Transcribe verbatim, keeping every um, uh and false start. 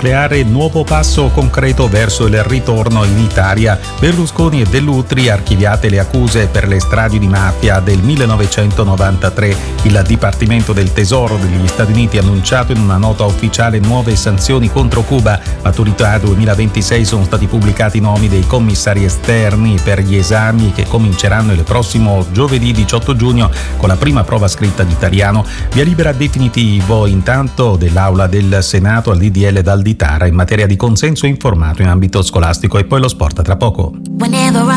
nucleare, nuovo passo concreto verso il ritorno in Italia. Berlusconi e Dell'Utri archiviate le accuse per le stragi di mafia del millenovecentonovantatré. Il Dipartimento del Tesoro degli Stati Uniti ha annunciato in una nota ufficiale nuove sanzioni contro Cuba. Maturità duemilaventisei sono stati pubblicati i nomi dei commissari esterni per gli esami che cominceranno il prossimo giovedì diciotto giugno con la prima prova scritta di italiano. Via libera definitivo intanto dell'Aula del Senato al D D L Valditara in materia di consenso informato in ambito scolastico. E poi lo sport tra poco.